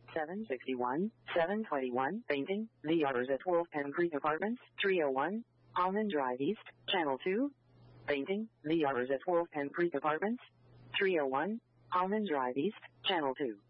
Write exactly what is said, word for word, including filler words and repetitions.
seven sixty-one, seven twenty-one, painting, the others at Wolf and Creek Apartments, three oh one, Almond Drive East, Channel two, painting, the others at Wolf and Creek Apartments, three oh one, Almond Drive East, Channel two.